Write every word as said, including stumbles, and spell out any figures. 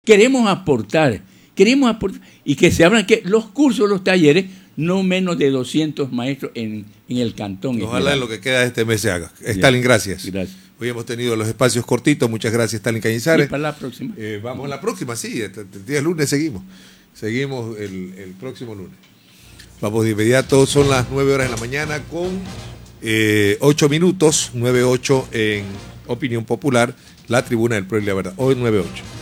Queremos aportar, queremos aportar, y que se abran que los cursos, los talleres, no menos de doscientos maestros en, en el cantón. Ojalá en lo que queda de este mes se haga. Stalin, gracias. Gracias. Hoy hemos tenido los espacios cortitos. Muchas gracias, Stalin Cañizares. Y para la próxima. Eh, vamos a la próxima, sí. El día lunes seguimos. Seguimos el, el próximo lunes. Vamos de inmediato. Son las nueve horas de la mañana con eh, ocho minutos. nueve ocho en Opinión Popular. La Tribuna del Pueblo y la Verdad. Hoy nueve ocho.